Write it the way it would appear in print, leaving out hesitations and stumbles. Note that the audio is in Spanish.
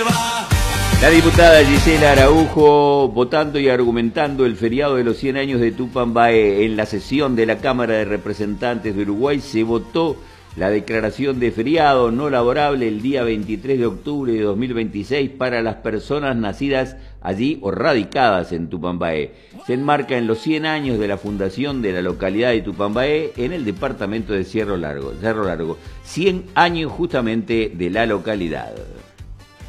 La diputada Gisela Araujo votando y argumentando el feriado de los 100 años de Tupambaé. En la sesión de la Cámara de Representantes de Uruguay se votó la declaración de feriado no laborable el día 23 de octubre de 2026 para las personas nacidas allí o radicadas en Tupambaé. Se enmarca en los 100 años de la fundación de la localidad de Tupambaé en el departamento de Cerro Largo. 100 años justamente de la localidad.